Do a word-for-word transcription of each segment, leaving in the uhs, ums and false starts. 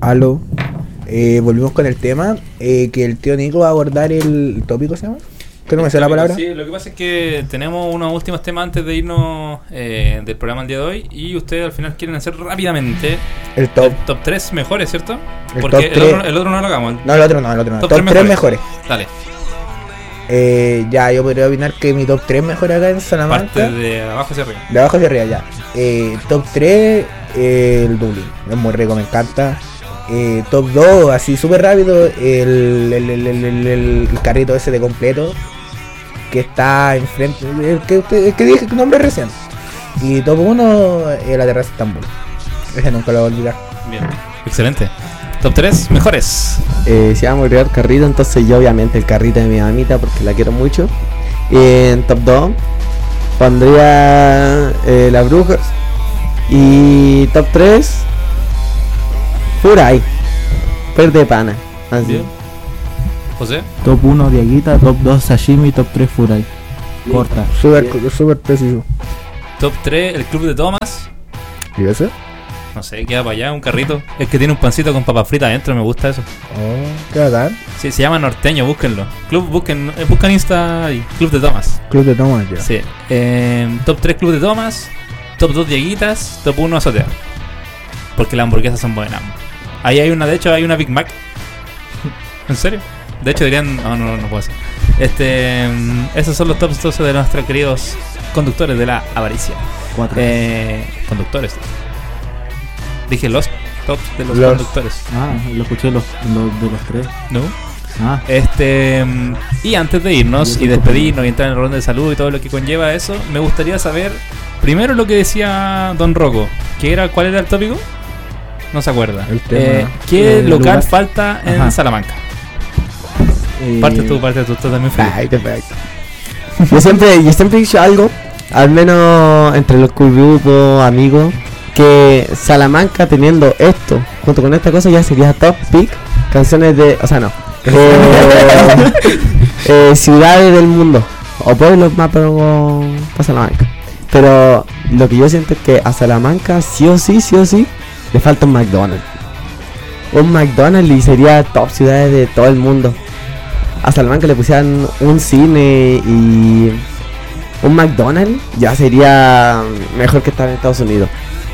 Aló. Eh, volvimos con el tema. Eh, que el tío Nico va a abordar el tópico, ¿se llama? ¿Que no me sé la palabra? Sí, lo que pasa es que tenemos unos últimos temas antes de irnos eh, del programa el día de hoy. Y ustedes al final quieren hacer rápidamente el top, el top tres mejores, ¿cierto? El Porque top el, otro, el otro no lo hagamos. No, el otro no, el otro no. Top, top tres, tres mejores. mejores. Dale. Eh, ya, yo podría opinar que mi top tres mejor acá en Salamanca. Parte de abajo hacia arriba. De abajo hacia arriba, ya. Eh, top tres, eh, el Dublín. Es muy rico, me encanta. Eh, top dos, así súper rápido, el, el, el, el, el, el carrito ese de completo que está enfrente, el que, usted, el que dije que nombre recién. Y top uno, eh, la terraza Estambul. Ese nunca lo voy a olvidar. Bien, excelente. Top tres mejores. Eh, si vamos a agregar carrito, entonces yo obviamente el carrito de mi mamita porque la quiero mucho. Eh, en top dos pondría eh, las brujas. Y top tres, Furay, Perde Pana. Así. Bien. José. Top uno Diaguita, top dos Sashimi, top tres Furay. Corta. Súper súper preciso. Top tres, el Club de Thomas. ¿Y ese? No sé, queda para allá, un carrito. Es que tiene un pancito con papas fritas adentro, me gusta eso. Oh, qué bacán. Sí, se llama Norteño, búsquenlo. Club, busquen, eh, buscan Insta ahí, Club de Thomas. Club de Thomas, ya. Sí. Eh, top tres Club de Thomas. Top dos Dieguitas. Top uno Azotea. Porque las hamburguesas son buenas. Ahí hay una, de hecho, hay una Big Mac. ¿En serio? De hecho, dirían. No, no, no puedo hacer. Este. Esos son los tops doce de nuestros queridos conductores de la avaricia. Cuatro. Eh, conductores. Dije los tops de los, Los. conductores. Ah, lo escuché los, los de los tres. ¿No? Ah, Este. Y antes de irnos y despedirnos y entrar en el ronda de salud y todo lo que conlleva eso, me gustaría saber primero lo que decía Don Rocco. Que era, ¿cuál era el tópico? No se acuerda. El tema, Eh, ¿Qué el local lugar. falta en Ajá. Salamanca? eh, Parte tú, parte tú, tú también fui. Ay, perfecto. Yo siempre, yo siempre he dicho algo, al menos entre los grupos, amigos, que Salamanca teniendo esto, junto con esta cosa ya sería top pick canciones de, o sea no, eh, eh, ciudades del mundo, o pueblos más pero para Salamanca. Pero lo que yo siento es que a Salamanca sí o sí, sí o sí, le falta un McDonald's. Un McDonald's y sería top ciudades de todo el mundo. A Salamanca le pusieran un cine y un McDonald's, ya sería mejor que estar en Estados Unidos.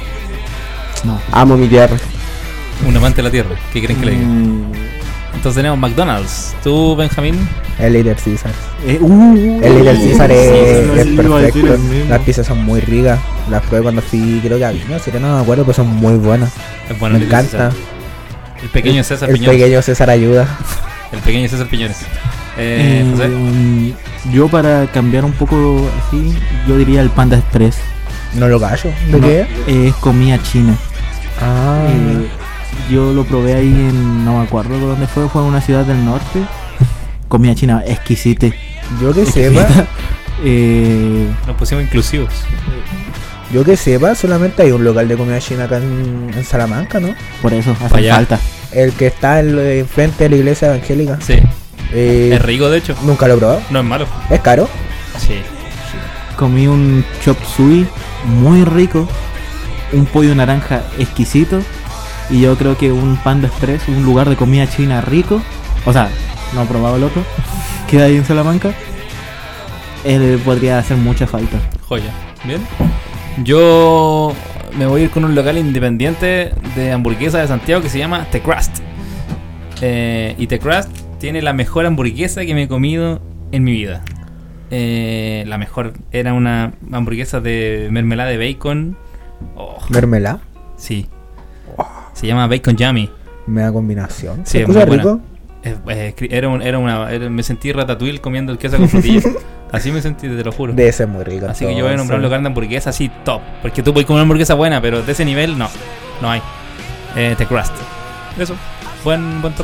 no. Amo mi tierra. Un amante de la tierra. ¿Qué creen que le diga? Mm, Entonces tenemos McDonald's. ¿Tú, Benjamín? El Little Caesar. eh, uh, El Little Caesar es, sí, es iba a decir perfecto. el mismo. Las pizzas son muy ricas. Las probé cuando fui, creo que a Viña, si no me acuerdo, pero son muy buenas. Es bueno, Me Little encanta. César. El pequeño César El Piñones. pequeño César ayuda. El pequeño César Piñones. Eh, Eh, José. um, yo para cambiar un poco así, yo diría el Panda Express. No lo callo. ¿De No, qué? eh, es comida china. Ah. Eh, yo lo probé ahí en, no me acuerdo dónde fue, fue en una ciudad del norte. Comida china exquisita. Yo que sepa, Eh, Nos pusimos inclusivos. yo que sepa, solamente hay un local de comida china acá en, en Salamanca, ¿no? por eso Pa' hace allá. falta. El que está en, enfrente de la iglesia evangélica. Sí. Eh, Es rico, de hecho. Nunca lo he probado. No es malo. Es caro. Sí. Comí un chop suey muy rico, un pollo naranja exquisito y yo creo que un Panda Express, un lugar de comida china rico, o sea, no he probado el otro, queda ahí en Salamanca, él podría hacer mucha falta. Joya. Bien. Yo me voy a ir con un local independiente de hamburguesa de Santiago que se llama The Crust. Eh, y The Crust tiene la mejor hamburguesa que me he comido en mi vida. Eh, la mejor era una hamburguesa de mermelada de bacon. Oh, Mermelada. sí. Se llama Bacon Yummy. Me da combinación. Sí, ¿Se es escucha muy buena. rico? Eh, eh, cri- era, un, era una era- me sentí ratatouille comiendo el queso con frutillas. Así me sentí, te lo juro. Debe ser muy rico. Así que yo voy a nombrar un entonces. local de hamburguesa así top. Porque tú puedes comer una hamburguesa buena, pero de ese nivel no. No hay. Eh, The Crust. Eso. Buen, buen top.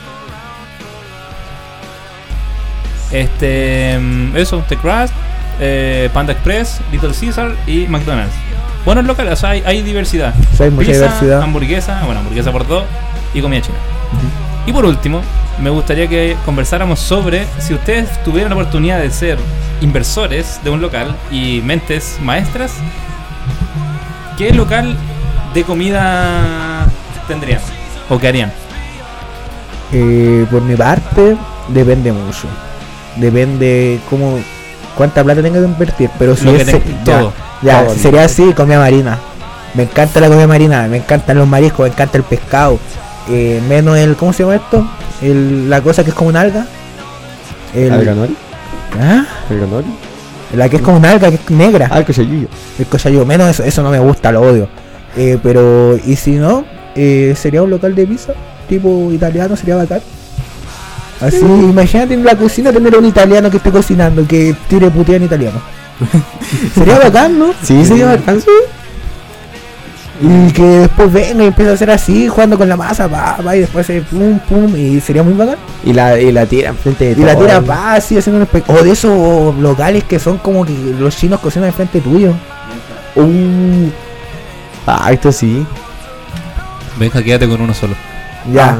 Este. mm, Eso, The Crust, eh, Panda Express, Little Caesar y McDonald's. Buenos locales, o sea, hay, hay diversidad. Sí, hay mucha Pizza, diversidad. hamburguesa, bueno, hamburguesa por dos y comida china. Y por último, me gustaría que conversáramos sobre si ustedes tuvieran la oportunidad de ser inversores de un local y mentes maestras, ¿qué local de comida tendrían? ¿O qué harían? Eh, por mi parte, depende mucho. Depende cómo, cuánta plata tenga que invertir. Pero si Lo que es, te- ya, todo. ya, Todo. si sería así, comida marina. Me encanta la comida marina, me encantan los mariscos, me encanta el pescado. Eh, menos el, ¿cómo se llama esto? El, la cosa que es como una alga. El, ¿Alganori? ¿Ah? ¿Alganori? La que es como una alga, que es negra. Ah, el cochellillo. El cochayuyo, menos eso, eso no me gusta, lo odio. Eh, pero, y si no, eh, sería un local de pizza, tipo italiano, sería bacán. Así, imagínate en la cocina tener un italiano que esté cocinando, que tire putea en italiano. Sería bacán, ¿no? Sí, sería bacán. Y que después venga y empiece a hacer así, jugando con la masa, pa, pa, y después hace pum, pum, y sería muy bacán. Y la, y la tira enfrente de Y la todo. tira pa, así haciendo un espe- o de esos locales que son como que los chinos cocinan enfrente tuyo. Uh. Ah, esto sí. Benja, quédate con uno solo. Ya.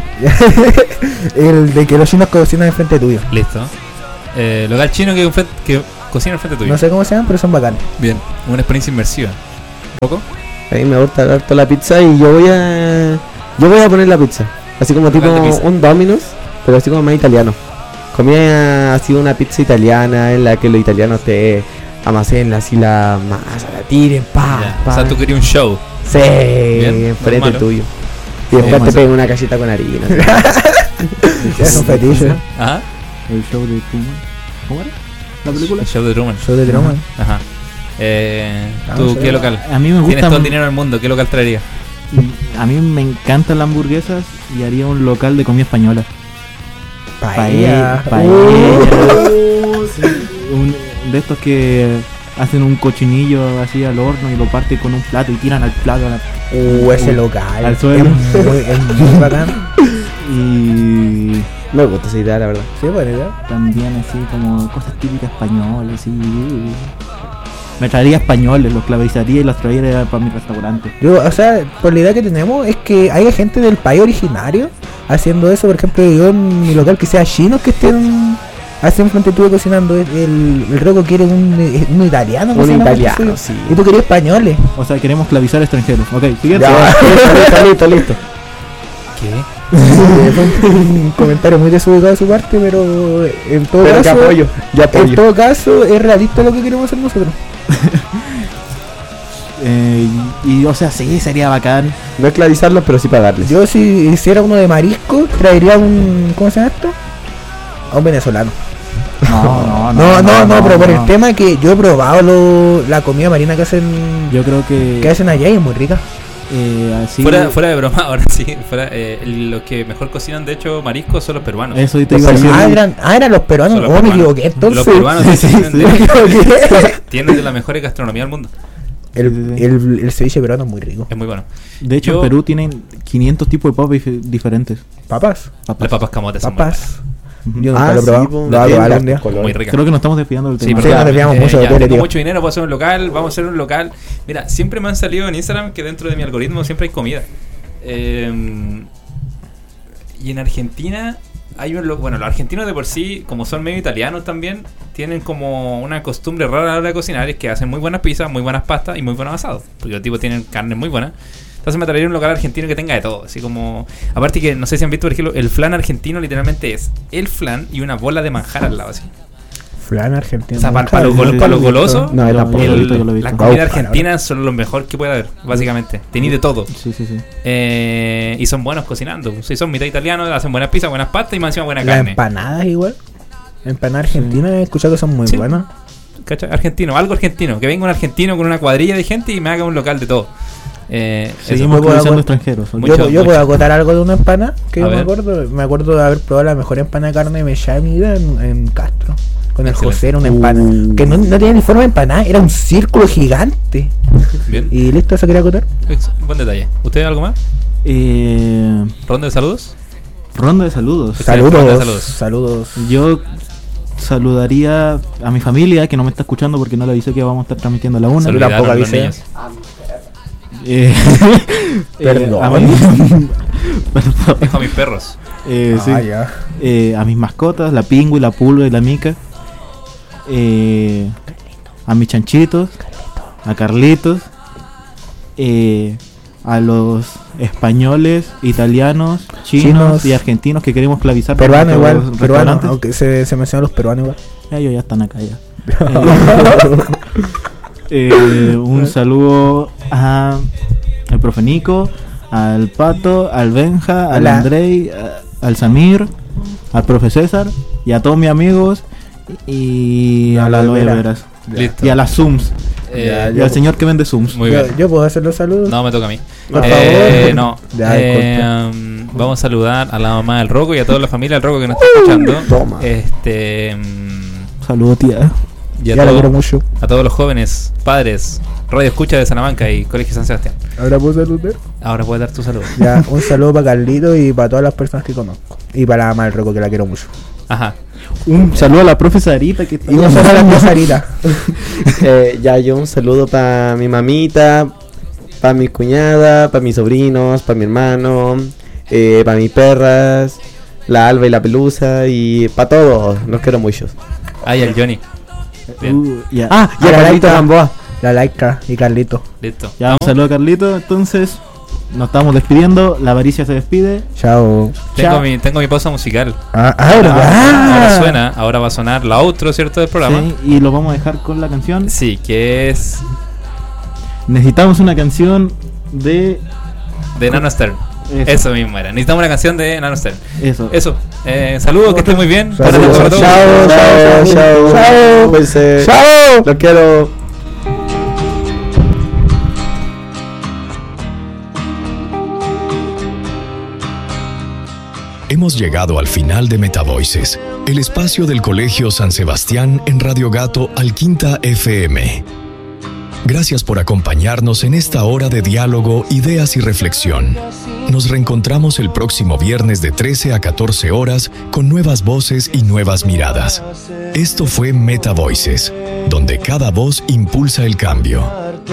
El de que los chinos cocinan enfrente tuyo. Listo. Eh, local chino que, enfrente- que cocina enfrente tuyo. No sé cómo se llaman, pero son bacanes. Bien, una experiencia inmersiva. ¿Poco? A mí me gusta harto la pizza y yo voy a. Yo voy a poner la pizza. Así como tipo Local de pizza. un Domino's, pero así como más italiano. Comía así una pizza italiana en la que los italianos te almacenan así la masa, la tiren, pa, Ya. pa. O sea, tú querías un show. Sí, Bien, enfrente normal. tuyo. Y después Vamos te a hacer- pegan una cachita con harina. Ya son fetiches. Ajá. El show de Truman. ¿Cómo era? ¿La película? El show de Truman. Show de Truman. Ajá. Eh, Ah, ¿Tú sí. qué local? A mí me Tienes gusta. todo el dinero del mundo, ¿qué local traerías? A mí me encantan las hamburguesas y haría un local de comida española. Paella. Paella. Uh. Un, de estos que hacen un cochinillo así al horno y lo parten con un plato y tiran al plato. a la- Uh, ese local. Al suelo. Es muy, es muy bacán. Y Me gusta esa idea, la verdad. Sí, buena idea. también así como cosas típicas españolas. Y me traería españoles, los clavizaría y los traería para mi restaurante. Yo, o sea, por la idea que tenemos es que haya gente del país originario haciendo eso. Por ejemplo, yo en mi local que sea chinos que estén así enfrente tuyo cocinando. El, el, el Rocco quiere un, un italiano. Un cocinando italiano, suyo. sí. Y tú querías españoles. O sea, queremos clavizar extranjeros. Ok, siguiente. Ya. listo, listo, listo, listo. ¿Qué? Fue un comentario muy desubicado de su parte, pero en todo Pero que caso, apoyo, ya en apoyo. todo caso es realista lo que queremos hacer nosotros. Eh, y, y, o sea, sí, sería bacán. No esclavizarlos, pero sí pagarles. Yo si hiciera uno de marisco, traería un, ¿cómo se llama esto? A un venezolano. No, no, No, no, no, pero por no. el tema que yo he probado lo, la comida marina que hacen Yo creo que, que hacen allá y es muy rica. eh, así. Fuera, fuera de broma, ahora sí. Fuera, eh, los que mejor cocinan, de hecho, mariscos son los peruanos. Eso te Los iba a decir. Ah, eran, ah, eran los peruanos. Son los Oh, me peruanos. equivoqué. Entonces, Los peruanos Sí, tienen, sí, de, me equivoqué. tienen de la mejor gastronomía del mundo. el, el, el ceviche peruano es muy rico. Es muy bueno. De hecho, Yo- en Perú tienen quinientos tipos de papas dif- diferentes. Papas. Las papas camotes son muy Papas. Ujú. Yo nunca Ah, lo he sí, probado. po, Lo voy a probar las algún día. buenas, colores. muy ricas. Creo que nos estamos desviando del Sí, tema. Sí, perdón. nos desviamos mucho de ya, tele, tengo tío. mucho dinero para hacer un local, vamos a hacer un local. Mira, siempre me han salido en Instagram que dentro de mi algoritmo siempre hay comida. Eh, y en Argentina hay un lo- bueno, los argentinos de por sí, como son medio italianos también, tienen como una costumbre rara a la hora de cocinar, es que hacen muy buenas pizzas, muy buenas pastas y muy buenos asados, porque los tipos tienen carne muy buena. Entonces me traería un local argentino que tenga de todo, así como... Aparte que, no sé si han visto, por ejemplo, el flan argentino literalmente es el flan y una bola de manjar al lado, así. Flan argentino. O sea, para, nunca los, lo he gol- visto. para los golosos, No, yo tampoco yo el- lo he visto, yo lo he las visto. comidas Vamos, argentinas son lo mejor que puede haber, básicamente. Tení de todo. Sí, sí, sí. Eh, y son buenos cocinando. Sí, son mitad italianos, hacen buenas pizzas, buenas pastas y más encima buena Las carne. empanadas igual. Empanadas argentinas he escuchado que son muy Sí. buenas. ¿Cachai? Argentino, algo argentino. Que venga un argentino con una cuadrilla de gente y me haga un local de todo. Eh, eso. Seguimos puedo utilizando hago- extranjeros. ¿ok? Mucho, yo yo mucho. puedo acotar algo de una empanada que A yo me ver. acuerdo. Me acuerdo de haber probado la mejor empanada de carne de mechada de mi vida en, en Castro. Con el Excelente. José era una empanada. Uh. Que no, no tenía ni forma de empanada, era un círculo gigante. Bien. Y listo, eso quería acotar. Ex- Buen detalle. ¿Usted algo más? Eh, ¿Ronda de saludos? ronda de saludos. Excelente, Saludos, saludos. saludos. Yo saludaría a mi familia que no me está escuchando porque no le avisé que vamos a estar transmitiendo a la una. Se Yo tampoco olvidaron los avisé. niños. Eh, Perdón. a mí- Perdón. Dejo a mis perros. Eh, sí. Ah, ya. Eh, a mis mascotas, la pingüi, la pulga y la mica. Eh, a mis chanchitos, a Carlitos. Eh, a los españoles, italianos, chinos, Chinos. y argentinos que queremos clavizar. Peruano por igual, nuestros peruano, restaurantes. aunque se, se mencionan los peruanos igual. Ellos ya están acá ya. Eh, eh, un saludo a al profe Nico, al Pato, al Benja, al Hola. Andrei, a- al Samir, al profe César y a todos mis amigos y a la Aloe Aloe vera. Veras Listo. y a las Zooms Eh, Ya, y yo- al señor que vende Zooms. Muy yo, bien. yo puedo hacer los saludos. No, me toca a mí. Por Eh, favor. no. Ya, Eh, disculpe. um, vamos a saludar a la mamá del Rocco y a toda la familia del Rocco que nos está escuchando. Toma. Este. mm, Saludos, tía. y a, Ya la todo- quiero mucho. a todos los jóvenes, padres, Radio Escucha de Salamanca y Colegio San Sebastián. Ahora puedo saludar. Ahora puedes dar tu saludo. Ya, un saludo para Carlito y para todas las personas que conozco. Y para la mamá del Rocco, que la quiero mucho. Ajá. Un saludo a la profe Sarita que está Y un saludo a la tía Sarita. Eh, ya yo un saludo para mi mamita, para mi cuñada, para mis sobrinos, para mi hermano, eh, para mis perras, la Alba y la Pelusa y para todos, los quiero mucho. Ahí el Johnny. Bien. Uh, ya. Ah, y a la Carlito Laika. Gamboa. La Laika y Carlito. Listo. Ya, un ¿Vamos? saludo a Carlito. Entonces, nos estamos despidiendo. La avaricia se despide. Chao. Tengo Chao. mi, tengo mi pausa musical. Ah, ah, ¿verdad? Ahora suena, ahora va a sonar la outro, ¿cierto? Del programa. Sí, y lo vamos a dejar con la canción. Sí, que es Necesitamos una canción de de Nano Stern. Eso. Eso mismo era. Necesitamos una canción de Nano Stern. eso. Eso. Eh, saludos, que estén muy bien. Saludos. Buenas noches para todos. Chao, Chao, chao, chao. Cuídense. Chao. Los quiero. Hemos llegado al final de Metavoices, el espacio del Colegio San Sebastián en Radio Gato Alquinta F M. Gracias por acompañarnos en esta hora de diálogo, ideas y reflexión. Nos reencontramos el próximo viernes de trece a catorce horas con nuevas voces y nuevas miradas. Esto fue Metavoices, donde cada voz impulsa el cambio.